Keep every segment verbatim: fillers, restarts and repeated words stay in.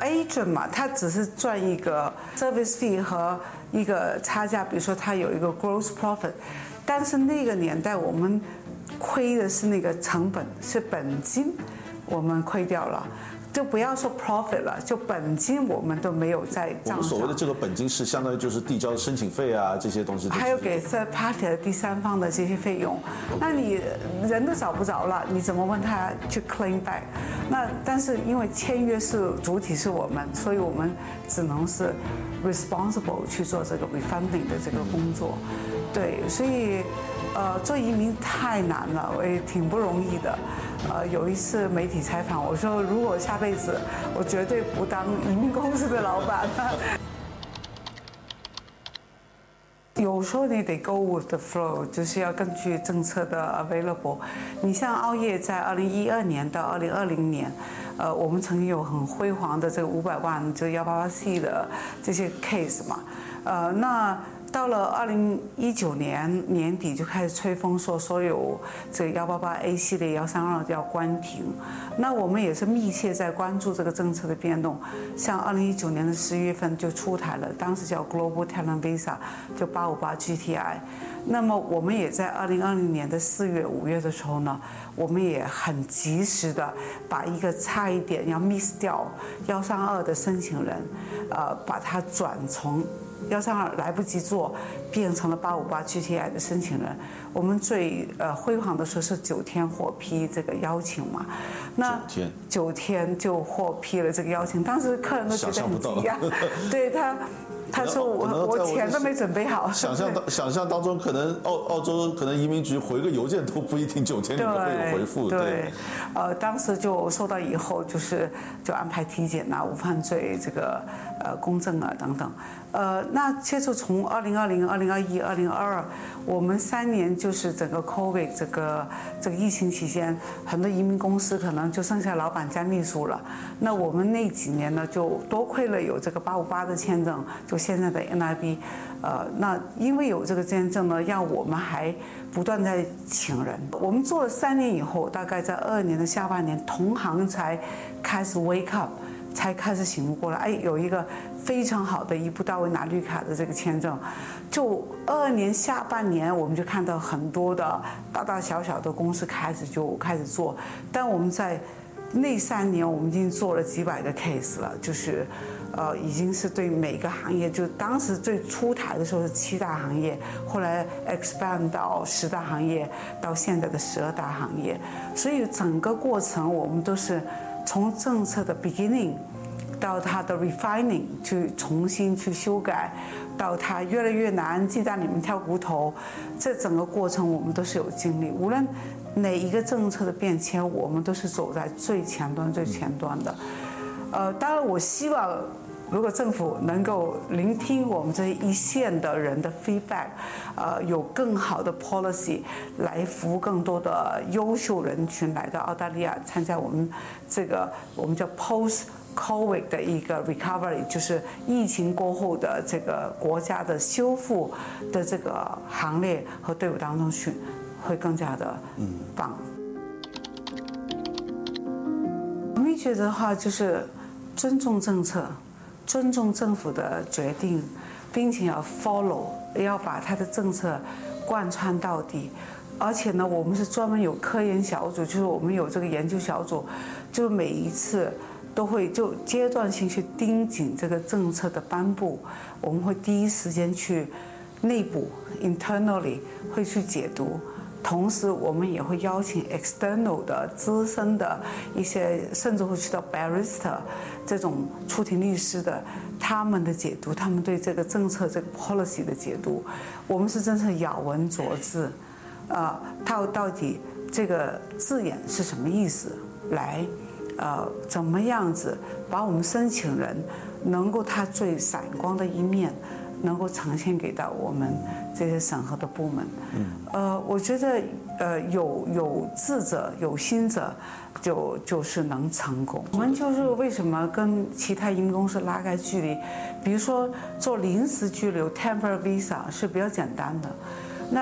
agent 嘛，他只是赚一个 service fee 和一个差价，比如说他有一个 gross profit， 但是那个年代我们亏的是那个成本，是本金，我们亏掉了。就不要说 profit 了，就本金我们都没有在账上。 我们所谓的这个本金是相当于就是递交的申请费啊，这些东西。 还有给 third party 的第三方的这些费用，那你人都找不着了，你怎么问他去 claim back？ 那但是因为签约是主体是我们，所以我们只能是 responsible 去做这个 refunding 的这个工作。对，所以呃做移民太难了，我也挺不容易的。呃，有一次媒体采访我说，如果下辈子我绝对不当移民公司的老板。有时候你得 go with the flow， 就是要根据政策的 available。你像澳业在二零一二年到二零二零年，呃，我们曾经有很辉煌的这个五百万就幺八八 C 的这些 case 嘛，呃，那。到了二零一九年年底就开始吹风，说所有这个幺八八 A 系列幺三二要关停。那我们也是密切在关注这个政策的变动。像二零一九年的十月份就出台了，当时叫 Global Talent Visa， 就八五八 G T I。那么我们也在二零二零年的四月、五月的时候呢，我们也很及时的把一个差一点要 miss 掉幺三二的申请人，呃，把它转从。幺三二来不及做，变成了八五八 G T I 的申请人。我们最呃辉煌的时候是九天获批这个邀请嘛，那九天九天就获批了这个邀请，当时客人都觉得很惊讶，对他。他说我我钱都没准备好。 想象当想象当中，可能澳澳洲可能移民局回个邮件都不一定九天里面会有回复。 对，对呃，当时就收到以后，就是就安排体检啊、无犯罪这个呃公证啊等等。呃，那接着从二零二零、二零二一、二零二二，我们三年就是整个 COVID 这个这个疫情期间，很多移民公司可能就剩下老板加秘书了。那我们那几年呢，就多亏了有这个八五八的签证，就现在的 N I B， 呃，那因为有这个签证呢，让我们还不断在请人。我们做了三年以后，大概在二二年的下半年，同行才开始 wake up， 才开始醒悟过来，哎，有一个非常好的一步到位拿绿卡的这个签证。就二二年下半年，我们就看到很多的大大小小的公司开始就开始做，但我们在那三年，我们已经做了几百个 case 了，就是，呃，已经是对每个行业，就当时最出台的时候是七大行业，后来 expand 到十大行业，到现在的十二大行业，所以整个过程我们都是从政策的 beginning 到它的 refining 去重新去修改，到它越来越难，鸡蛋里面挑骨头，这整个过程我们都是有经历，无论哪一个政策的变迁，我们都是走在最前端、最前端的。呃，当然，我希望如果政府能够聆听我们这一线的人的 feedback， 呃，有更好的 policy 来服务更多的优秀人群来到澳大利亚参加我们这个我们叫 post-COVID 的一个 recovery， 就是疫情过后的这个国家的修复的这个行列和队伍当中去。会更加的棒。我们觉得的话，就是尊重政策，尊重政府的决定，并且要 follow， 要把他的政策贯穿到底。而且呢，我们是专门有科研小组，就是我们有这个研究小组，就每一次都会就阶段性去盯紧这个政策的颁布，我们会第一时间去内部 internally 会去解读。同时，我们也会邀请 external 的资深的一些，甚至会去到 barrister 这种出庭律师的，他们的解读，他们对这个政策、这个 policy 的解读，我们是真是咬文嚼字，呃，到到底这个字眼是什么意思？来，呃，怎么样子把我们申请人能够他最闪光的一面。能够呈现给到我们这些审核的部门，嗯，呃，我觉得，呃，有有志者、有心者，就就是能成功。我们就是为什么跟其他移民公司拉开距离？比如说做临时居留 （temporary visa） 是比较简单的，那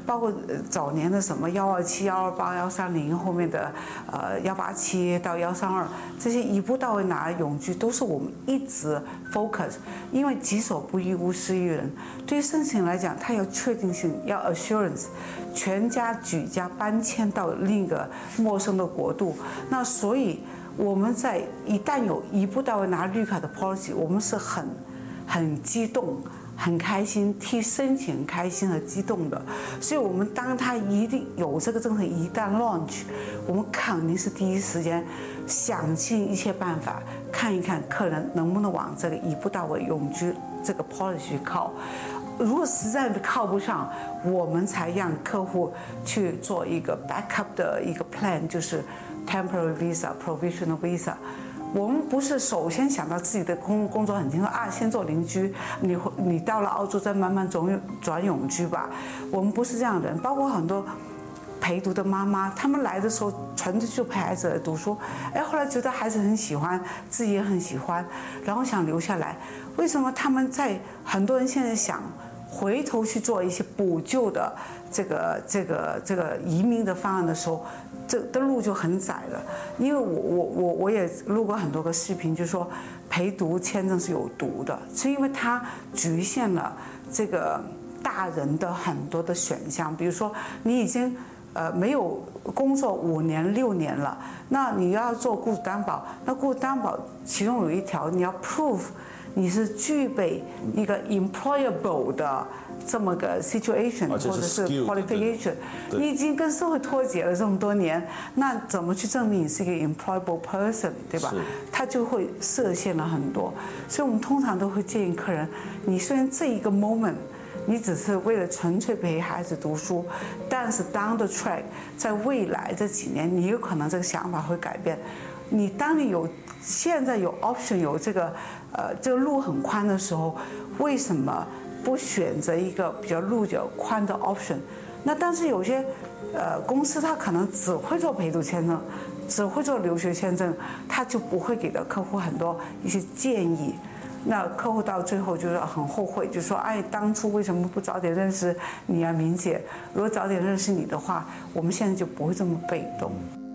包括早年的什么幺二七、幺二八、幺三零，后面的呃幺八七到幺三二，这些一步到位拿永居都是我们一直 focus， 因为己所不欲，勿施于人。对于申请来讲，它要确定性，要 assurance， 全家举家搬迁到另一个陌生的国度，那所以我们在一旦有一步到位拿绿卡的 policy， 我们是很很激动。很开心，替申请开心和激动的，所以我们当他一定有这个政策一旦 launch， 我们肯定是第一时间想尽一切办法看一看客人能不能往这个一步到位永居这个 policy 去靠。如果实在靠不上，我们才让客户去做一个 backup 的一个 plan， 就是 temporary visa、provisional visa。我们不是首先想到自己的工工作很轻松啊，先做邻居，你你到了澳洲再慢慢转转永居吧。我们不是这样的人，包括很多陪读的妈妈，他们来的时候纯粹就陪孩子来读书，哎，后来觉得孩子很喜欢，自己也很喜欢，然后想留下来。为什么他们在很多人现在想回头去做一些补救的这个这个这个移民的方案的时候？这的路就很窄了，因为我我我我也录过很多个视频，就说陪读签证是有毒的，是因为它局限了这个大人的很多的选项，比如说你已经呃没有工作五年六年了，那你要做雇主担保，那雇主担保其中有一条你要 prove 你是具备一个 employable 的。这么个 situation 或者是 qualification， 你已经跟社会脱节了这么多年，那怎么去证明你是一个 employable person， 对吧？他就会设限了很多。所以我们通常都会建议客人，你虽然这一个 moment， 你只是为了纯粹陪孩子读书，但是 down the track， 在未来这几年，你有可能这个想法会改变。你当你有现在有 option 有这个呃这个路很宽的时候，为什么？不选择一个比较路较宽的 option， 那但是有些呃公司他可能只会做陪读签证，只会做留学签证，他就不会给到客户很多一些建议。那客户到最后就是很后悔，就说哎，当初为什么不早点认识你啊，明姐？如果早点认识你的话，我们现在就不会这么被动。